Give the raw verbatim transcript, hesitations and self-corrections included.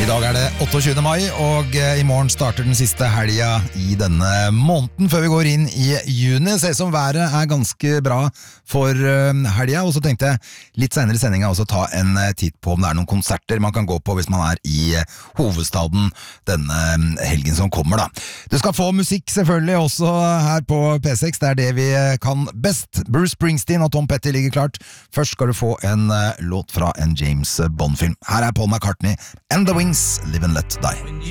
dag er det åtteogtyvende mai, og i morgen starter den siste helga i denne måneden før vi går inn i juni. Ser som været er ganske bra for helga, og så tenkte jeg litt senere i sendingen også ta en titt på om det er noen konserter man kan gå på hvis man er i hovedstaden denne helgen som kommer da. Du skal få musikk selvfølgelig også her på P seks, det er det vi kan best. Bruce Springsteen og Tom Petty ligger klart. Først skal du få en låt fra en James Bond-film. Her er Paul McCartney and the Wings, Live and Let Die.